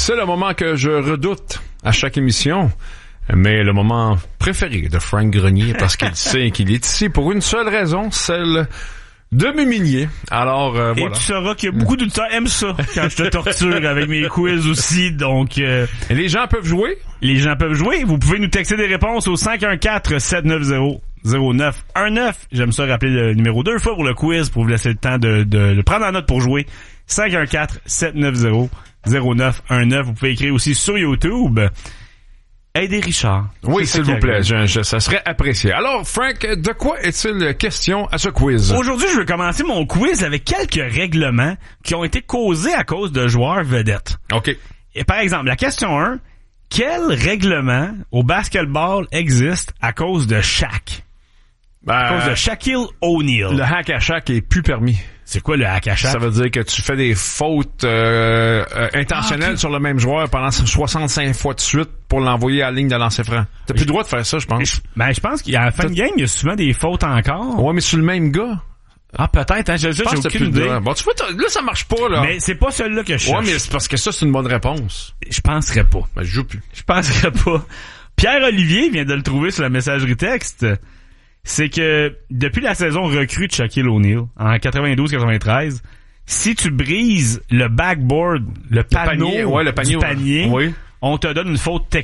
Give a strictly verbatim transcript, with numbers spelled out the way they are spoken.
C'est le moment que je redoute à chaque émission, mais le moment préféré de Frank Grenier, parce qu'il sait qu'il est ici pour une seule raison, celle de m'humilier. Alors, euh, Et voilà. tu sauras que beaucoup d'auditeurs aiment ça quand je te torture avec mes quiz aussi, donc... Euh, Et les gens peuvent jouer? Les gens peuvent jouer. Vous pouvez nous texter des réponses au cinq un quatre, sept neuf zéro, zéro neuf un neuf. J'aime ça rappeler le numéro deux fois pour le quiz, pour vous laisser le temps de, de, de prendre en note pour jouer. cinq un quatre, sept neuf zéro, zéro neuf un neuf. Vous pouvez écrire aussi sur YouTube. Aidez Richard. Oui, s'il vous plaît, je, je, ça serait apprécié. Alors, Frank, de quoi est-il question à ce quiz? Aujourd'hui, je vais commencer mon quiz avec quelques règlements qui ont été causés à cause de joueurs vedettes. OK. Et par exemple, la question un, quel règlement au basketball existe à cause de Shaq? Ben, À cause de Shaquille O'Neal. le hack à Shaq est plus permis. C'est quoi le hack à Shaq? Ça veut dire que tu fais des fautes euh, euh, intentionnelles Ah, okay. sur le même joueur pendant soixante-cinq fois de suite pour l'envoyer à la ligne de lancer franc. T'as plus le droit de faire ça, je pense. Je, ben, je pense qu'à la fin de game, il y a souvent des fautes encore. Ouais, mais sur le même gars. Ah, peut-être, hein, je, Je j'ai pense que t'as aucune plus le idée. droit. Bon, tu vois, t'as- là, ça marche pas, là. Mais c'est pas celui-là que je cherche. Ouais, mais c'est parce que ça, c'est une bonne réponse. Je penserais pas. Ben, je joue plus. Je penserais pas. Pierre-Olivier vient de le trouver sur la messagerie texte. C'est que depuis la saison recrue de Shaquille O'Neal, en quatre-vingt-douze quatre-vingt-treize, si tu brises le backboard, le panneau, panier, ouais, le panier, du panier, oui. on te donne une faute technique.